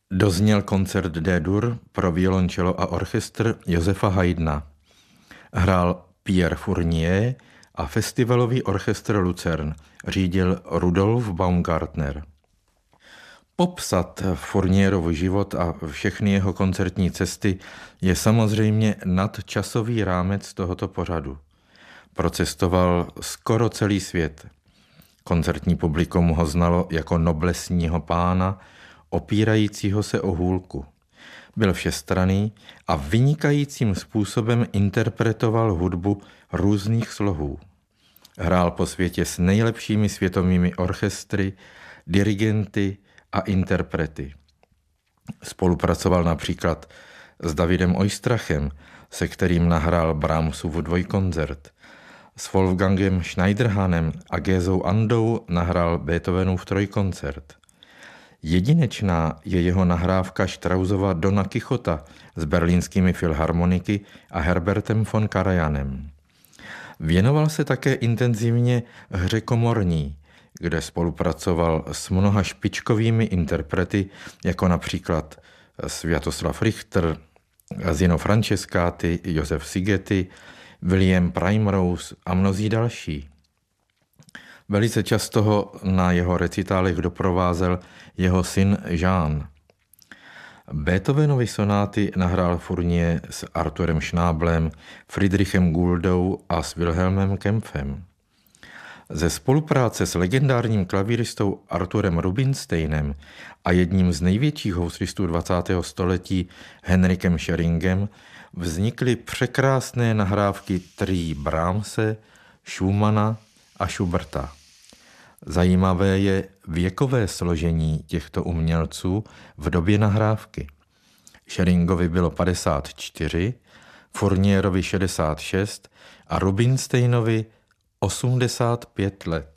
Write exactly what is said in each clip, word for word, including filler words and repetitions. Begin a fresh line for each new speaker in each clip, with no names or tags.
Dozněl koncert D-dur pro violončelo a orchestr Josefa Haydna. Hrál Pierre Fournier a festivalový orchestr Lucerne řídil Rudolf Baumgartner. Popsat Fournierovu život a všechny jeho koncertní cesty je samozřejmě nadčasový rámec tohoto pořadu. Procestoval skoro celý svět. Koncertní publikum ho znalo jako noblesního pána, opírajícího se o hůlku. Byl všestranný a vynikajícím způsobem interpretoval hudbu různých slohů. Hrál po světě s nejlepšími světovými orchestry, dirigenty a interprety. Spolupracoval například s Davidem Oistrachem, se kterým nahrál Brahmsův dvojkoncert. S Wolfgangem Schneiderhanem a Gézou Andou nahrál Beethovenův trojkoncert. Jedinečná je jeho nahrávka Straussova Dona Kichota s berlínskými filharmoniky a Herbertem von Karajanem. Věnoval se také intenzivně hře komorní, kde spolupracoval s mnoha špičkovými interprety, jako například Sviatoslav Richter, Zino Francescati, Josef Szigeti, William Primrose a mnozí další. Velice často ho na jeho recitálech doprovázel jeho syn Jean. Beethovenovy sonáty nahrál Fournier s Arturem Schnabelem, Friedrichem Gouldou a s Wilhelmem Kempfem. Ze spolupráce s legendárním klavíristou Arturem Rubinsteinem a jedním z největších houslistů dvacátého století Henrikem Scheringem vznikly překrásné nahrávky tří Brahmse, Schumanna a Schuberta. Zajímavé je věkové složení těchto umělců v době nahrávky. Scheringovi bylo padesát čtyři, Fournierovi šedesát šest a Rubinsteinovi osmdesát pět let.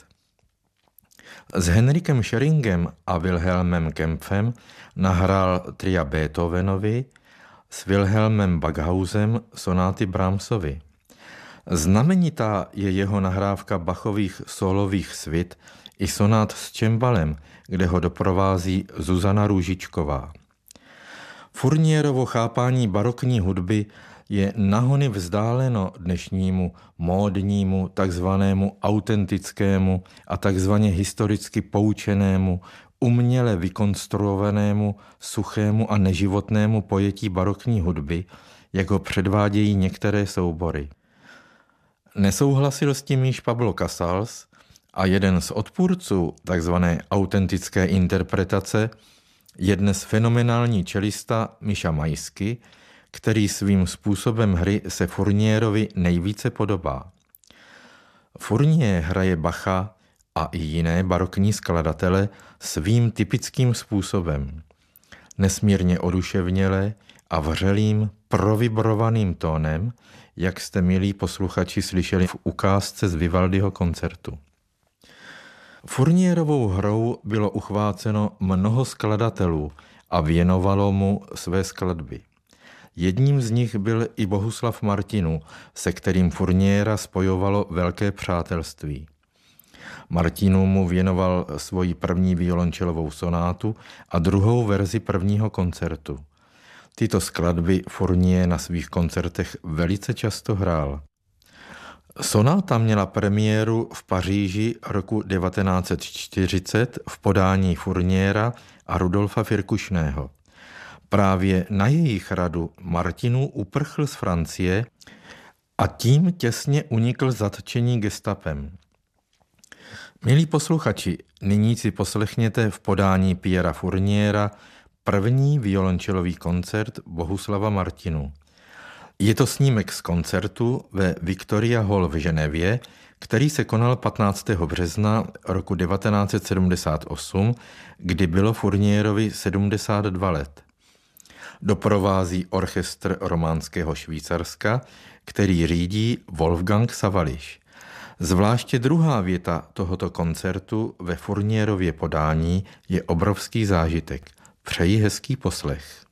S Henrikem Scheringem a Wilhelmem Kempfem nahrál tria Beethovenovi, s Wilhelmem Baghausem sonáty Brahmsovi. Znamenitá je jeho nahrávka Bachových sólových svit i sonát s čembalem, kde ho doprovází Zuzana Růžičková. Fournierovo chápání barokní hudby je nahony vzdáleno dnešnímu módnímu, takzvanému autentickému a takzvaně historicky poučenému, uměle vykonstruovanému, suchému a neživotnému pojetí barokní hudby, jak ho předvádějí některé soubory. Nesouhlasil s tím již Pablo Casals a jeden z odpůrců takzvané autentické interpretace je dnes fenomenální čelista Miša Majsky, který svým způsobem hry se Fournierovi nejvíce podobá. Fournier hraje Bacha a i jiné barokní skladatele svým typickým způsobem. Nesmírně oduševněle a vřelým, provibrovaným tónem, jak jste, milí posluchači, slyšeli v ukázce z Vivaldiho koncertu. Fournierovou hrou bylo uchváceno mnoho skladatelů a věnovalo mu své skladby. Jedním z nich byl i Bohuslav Martinů, se kterým Fourniera spojovalo velké přátelství. Martinů mu věnoval svoji první violončelovou sonátu a druhou verzi prvního koncertu. Tyto skladby Fournier na svých koncertech velice často hrál. Sonáta měla premiéru v Paříži roku devatenáct set čtyřicet v podání Fourniera a Rudolfa Firkušného. Právě na jejich radu Martinů uprchl z Francie a tím těsně unikl zatčení gestapem. Milí posluchači, nyní si poslechněte v podání Pierra Fourniera první violončelový koncert Bohuslava Martinů. Je to snímek z koncertu ve Victoria Hall v Ženevě, který se konal patnáctého března roku devatenáct set sedmdesát osm, kdy bylo Fournierovi sedmdesát dva let. Doprovází orchestr románského Švýcarska, který řídí Wolfgang Sawallisch. Zvláště druhá věta tohoto koncertu ve Fournierově podání je obrovský zážitek. Přeji hezký poslech.